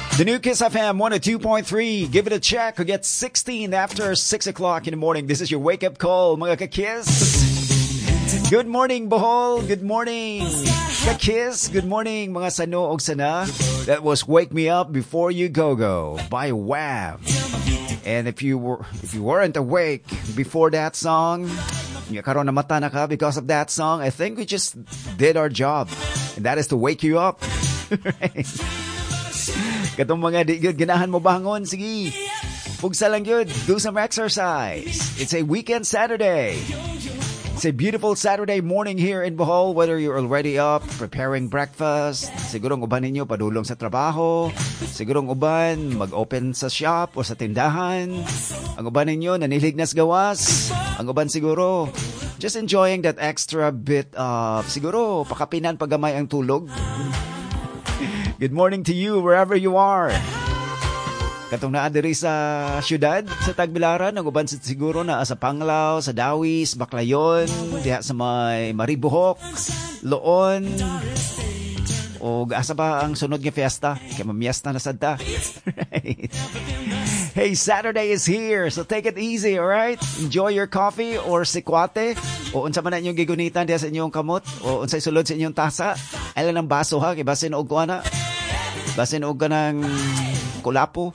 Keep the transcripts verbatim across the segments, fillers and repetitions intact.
The new Kiss F M one oh two point three. Give it a check. We get sixteen after six o'clock in the morning. This is your wake-up call, mga ka-Kiss. Good morning, Bohol. Good morning, ka-Kiss. Good morning, mga sano og sana. That was Wake Me Up Before You Go Go by Wham. And if you were if you weren't awake before that song, nga karon na mata na ka because of that song, I think we just did our job. And that is to wake you up. Right? Katong mga di good ganahan mo bangon, sige. Pugsa lang yun. Do some exercise. It's a weekend Saturday. It's a beautiful Saturday morning here in Bohol, whether you're already up, preparing breakfast, sigurong uban ninyo padulong sa trabaho, sigurong uban mag-open sa shop o sa tindahan, ang uban ninyo nanilig na sa gawas, ang uban siguro just enjoying that extra bit of, siguro pakapinan pagamay ang tulog. Good morning to you wherever you are. Katong naa diri sa syudad, sa Tagbilaran, ang uban siguro na sa Panglao, sa Dawis, Baclayon, diha sa may Maribohok, Loon, o asa ba ang sunod nga fiesta? Kaya mamiesta na sadta. Right. Hey, Saturday is here, so take it easy, alright? Enjoy your coffee or sikwate, o unsa man na inyong gigunitan diha sa inyong kamot, o unsay sulod sa inyong tasa. Alam ng baso ha, kay basin og kuana. Basin og kanang kulapo.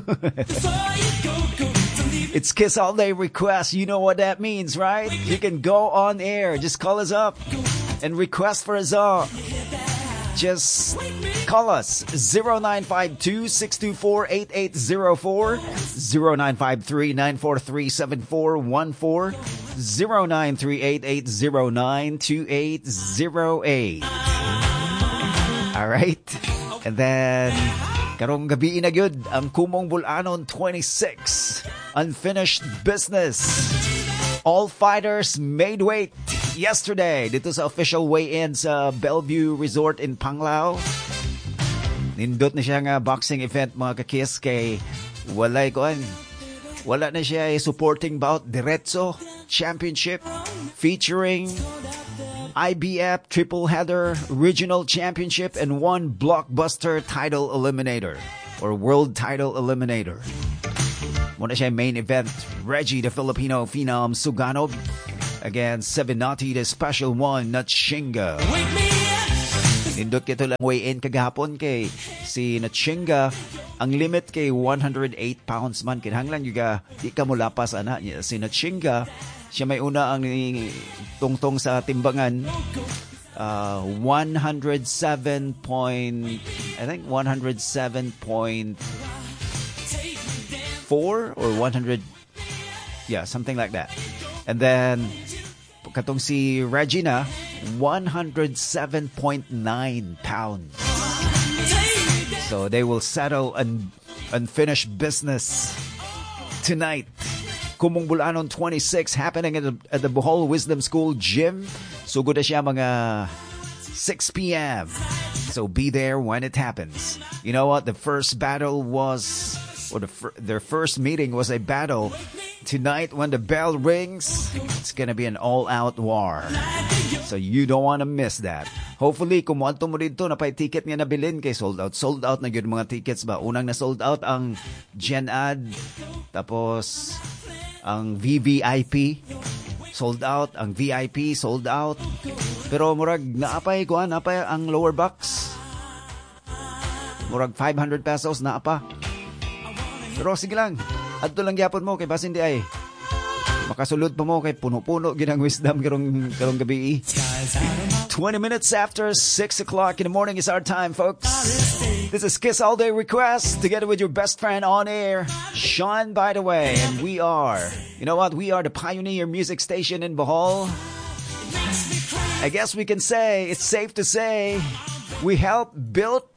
It's Kiss All Day Request. You know what that means, right? You can go on air. Just call us up and request for a song. Just call us zero nine five two, six two four, eight eight zero four, zero nine five three, nine four three, seven four one four, zero nine three eight eight zero nine two eight zero eight. All right? And then karong gabi na gyud ang Kumong Bulanon twenty-six. Unfinished business. All fighters made weight yesterday dito sa official weigh-in sa Bellevue Resort in Panglao. Nindot na siya nga boxing event, mga ka-Kiss, kay walay koan. Wala na siya ay supporting bout Diretso Championship featuring I B F Triple Header Regional Championship and one Blockbuster Title Eliminator or World Title Eliminator. Muna siya main event, Reggie the Filipino Phenom Suganov against Sevenati the Special One Natshinga. Nindot kito lang weigh-in kagahapon kay si Natshinga. Ang limit kay one hundred eight pounds man. Kinahanglan yung di ka mo lapas, ana. Si Natshinga, siya may una ang tungtong sa timbangan. Uh, one hundred seven point, I think one hundred seven point four or one hundred, yeah, something like that. And then, katong si Regina, one hundred seven point nine pounds. So they will settle an unfinished business tonight. Kumong Bulanon twenty-six happening at the, at the Bohol Wisdom School Gym. So good na siya mga six p.m. So be there when it happens. You know what? The first battle was, or the fir- their first meeting was a battle. Tonight, when the bell rings, it's gonna be an all-out war. So you don't want to miss that. Hopefully, kung muanto mo dito, napay ticket nga nabilin kay sold out. Sold out na yun mga tickets ba? Unang na sold out ang Gen Ad. Tapos, ang V V I P. Sold out. Ang V I P, sold out. Pero murag, naapay, kuhan, naapay ang lower box. Murag five hundred pesos, naapa. Pero sige lang. Adto lang gyapon mo kay basin di ay makasulod pa mo kay puno-puno ginang wisdom karong karong gabi. twenty minutes after six o'clock in the morning is our time, folks. This is Kiss All Day Request together with your best friend on air, Sean, by the way, and we are, you know what? We are the pioneer music station in Bohol. I guess we can say, it's safe to say, we helped build